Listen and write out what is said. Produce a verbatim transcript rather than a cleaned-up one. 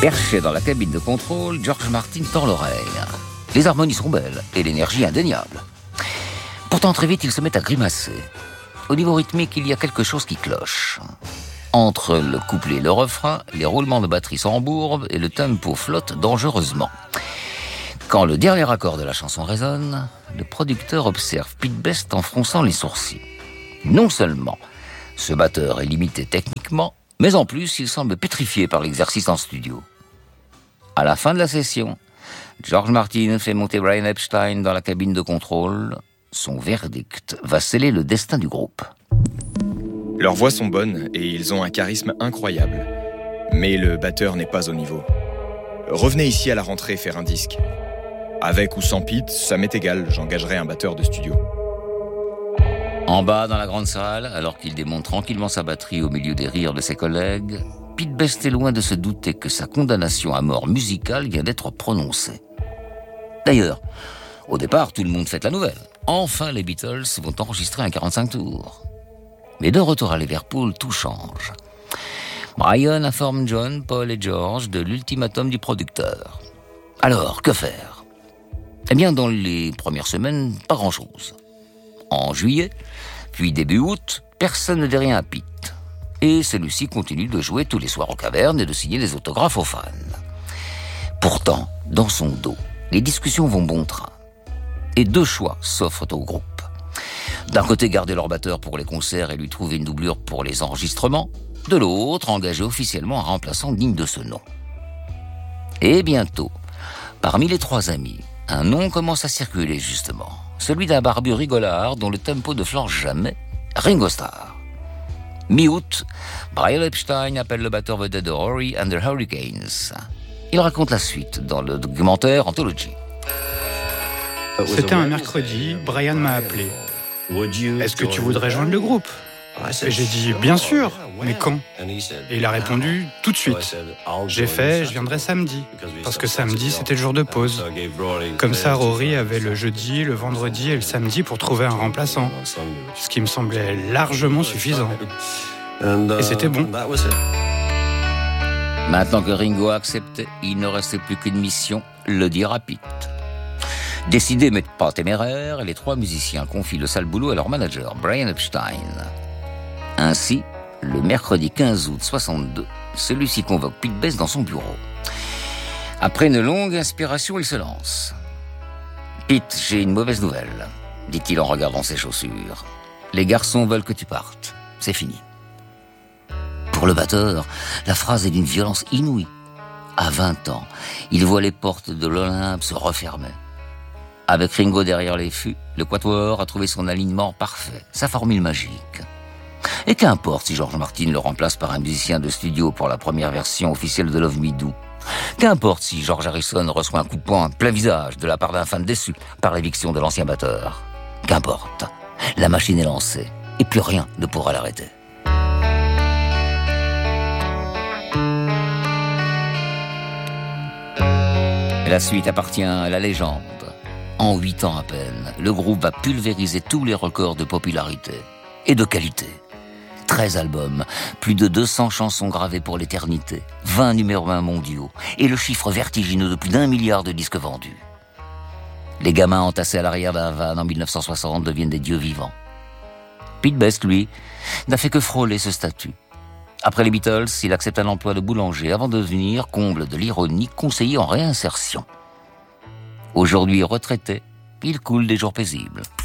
Perché dans la cabine de contrôle, George Martin tord l'oreille. Les harmonies sont belles et l'énergie indéniable. Pourtant, très vite, il se met à grimacer. Au niveau rythmique, il y a quelque chose qui cloche. Entre le couplet et le refrain, les roulements de batterie s'embourbent et le tempo flotte dangereusement. Quand le dernier accord de la chanson résonne, le producteur observe Pete Best en fronçant les sourcils. Non seulement ce batteur est limité techniquement, mais en plus, il semble pétrifié par l'exercice en studio. À la fin de la session, George Martin fait monter Brian Epstein dans la cabine de contrôle. Son verdict va sceller le destin du groupe. Leurs voix sont bonnes et ils ont un charisme incroyable. Mais le batteur n'est pas au niveau. Revenez ici à la rentrée faire un disque. Avec ou sans Pete, ça m'est égal, j'engagerai un batteur de studio. En bas, dans la grande salle, alors qu'il démonte tranquillement sa batterie au milieu des rires de ses collègues, Pete Best est loin de se douter que sa condamnation à mort musicale vient d'être prononcée. D'ailleurs, au départ, tout le monde fête la nouvelle. Enfin, les Beatles vont enregistrer un quarante-cinq tours. Mais de retour à Liverpool, tout change. Brian informe John, Paul et George de l'ultimatum du producteur. Alors, que faire ? Eh bien, dans les premières semaines, pas grand-chose. En juillet, puis début août, personne ne dit rien à Pete. Et celui-ci continue de jouer tous les soirs aux cavernes et de signer des autographes aux fans. Pourtant, dans son dos, les discussions vont bon train. Et deux choix s'offrent au groupe. D'un côté, garder leur batteur pour les concerts et lui trouver une doublure pour les enregistrements. De l'autre, engager officiellement un remplaçant digne de ce nom. Et bientôt, parmi les trois amis, un nom commence à circuler justement. Celui d'un barbu rigolard dont le tempo ne flanche jamais, Ringo Starr. Mi-août, Brian Epstein appelle le batteur vedette de Rory and the Hurricanes. Il raconte la suite dans le documentaire Anthology. C'était un mercredi, Brian m'a appelé. Est-ce que tu voudrais joindre le groupe ? Et j'ai dit, bien sûr, mais quand ? Et il a répondu, tout de suite. J'ai fait, je viendrai samedi, parce que samedi, c'était le jour de pause. Comme ça, Rory avait le jeudi, le vendredi et le samedi pour trouver un remplaçant, ce qui me semblait largement suffisant. Et c'était bon. Maintenant que Ringo a accepté, il ne restait plus qu'une mission, le dire à Pete. Décidés mais pas téméraires, les trois musiciens confient le sale boulot à leur manager, Brian Epstein. Ainsi, le mercredi quinze août soixante-deux, celui-ci convoque Pete Best dans son bureau. Après une longue inspiration, il se lance. « Pete, j'ai une mauvaise nouvelle, » dit-il en regardant ses chaussures. « Les garçons veulent que tu partes. C'est fini. » Pour le batteur, la phrase est d'une violence inouïe. À vingt ans, il voit les portes de l'Olympe se refermer. Avec Ringo derrière les fûts, le quatuor a trouvé son alignement parfait, sa formule magique. Et qu'importe si George Martin le remplace par un musicien de studio pour la première version officielle de Love Me Do. Qu'importe si George Harrison reçoit un coup de poing plein visage de la part d'un fan déçu par l'éviction de l'ancien batteur. Qu'importe, la machine est lancée et plus rien ne pourra l'arrêter. La suite appartient à la légende. En huit ans à peine, le groupe va pulvériser tous les records de popularité et de qualité. treize albums, plus de deux cents chansons gravées pour l'éternité, vingt numéros un mondiaux et le chiffre vertigineux de plus d'un milliard de disques vendus. Les gamins entassés à l'arrière d'un van en dix-neuf cent soixante deviennent des dieux vivants. Pete Best, lui, n'a fait que frôler ce statut. Après les Beatles, il accepte un emploi de boulanger avant de devenir, comble de l'ironie, conseiller en réinsertion. Aujourd'hui retraité, il coule des jours paisibles.